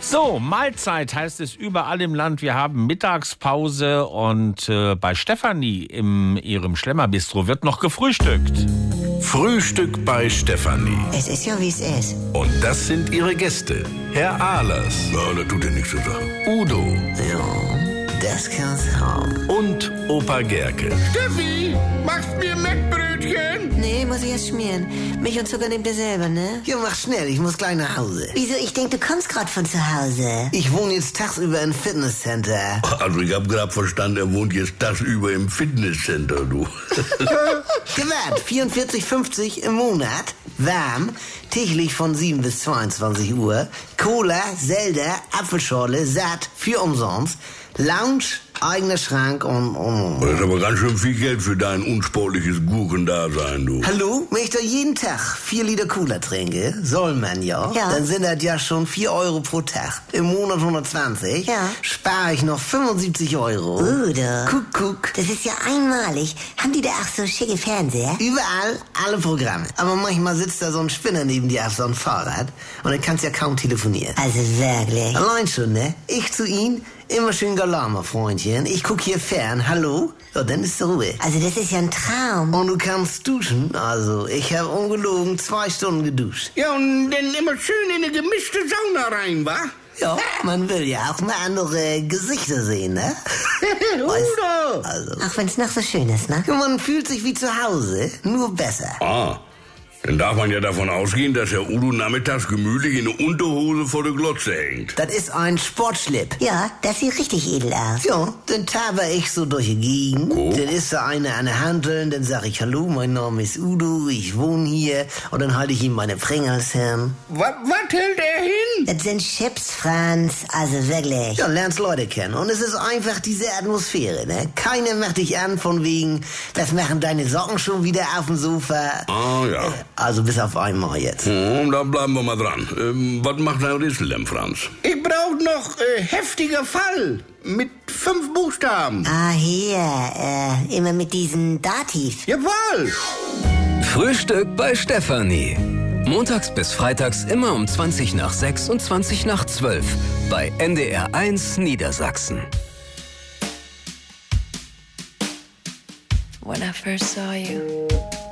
So, Mahlzeit heißt es überall im Land. Wir haben Mittagspause und bei Stefanie in ihrem Schlemmerbistro wird noch gefrühstückt. Frühstück bei Stefanie. Es ist ja, wie es ist. Und das sind ihre Gäste. Herr Ahlers. Ja, das tut ja nichts zur Sache. Udo. Ja, das kann's haben. Und Opa Gerke. Steffi, machst mir Mettbrötchen? Nee, muss ich erst schmieren. Milch und Zucker nehmt ihr selber, ne? Ja, mach schnell, ich muss gleich nach Hause. Wieso? Ich denke, du kommst gerade von zu Hause. Ich wohne jetzt tagsüber im Fitnesscenter. Also ich hab grad verstanden, er wohnt jetzt tagsüber im Fitnesscenter, du. Gewährt, 44,50 im Monat. Warm, täglich von 7 bis 22 Uhr. Cola, Selder, Apfelschorle, satt, für umsonst. Lounge, eigener Schrank und... Das ist aber ganz schön viel Geld für dein unsportliches Gurkendasein, du. Hallo? Wenn ich da jeden Tag 4 Liter Cola trinke, soll man ja, Ja. dann sind das ja schon 4 Euro pro Tag. Im Monat 120. Ja. Spare ich noch 75 Euro. Udo. Guck. Das ist ja einmalig. Haben die da auch so schicke Fernseher? Überall, alle Programme. Aber manchmal sitzt da so ein Spinner neben dir auf so einem Fahrrad und dann kannst du ja kaum telefonieren. Also wirklich. Allein schon, ne? Ich zu ihm, immer schön Galama, Freundchen. Ich guck hier fern, hallo? Ja, dann ist Ruhe. Also das ist ja ein Traum. Und du kannst duschen. Also, ich habe ungelogen 2 Stunden geduscht. Ja, und dann immer schön in eine gemischte Sauna rein, wa? Ja, man will ja auch mal andere Gesichter sehen, ne? Udo! Also, Auch wenn es noch so schön ist, ne? man fühlt sich wie zu Hause, nur besser. Ah, dann darf man ja davon ausgehen, dass Herr Udo nachmittags gemütlich in eine Unterhose vor der Glotze hängt. Das ist ein Sportschlipp. Ja, das sieht richtig edel aus. Ja, dann taber ich so durch die Gegend. Oh. Dann ist da einer an der Handel, dann sag ich, hallo, mein Name ist Udo, ich wohne hier. Und dann halte ich ihm meine Pringles hin. Was hält er hin? Das sind Chips, Franz. Also wirklich. Ja, lernst Leute kennen. Und es ist einfach diese Atmosphäre, ne? Keiner macht dich an von wegen, was machen deine Socken schon wieder auf dem Sofa? Ah, ja. Also bis auf einmal jetzt. Da bleiben wir mal dran. Was macht dein Rätsel denn, Franz? Ich brauch noch heftiger Fall. Mit 5 Buchstaben. Ah, hier. Immer mit diesen Dativ. Jawohl. Frühstück bei Stefanie. Montags bis freitags immer um 20 nach 6 und 20 nach 12 bei NDR 1 Niedersachsen. When I first saw you,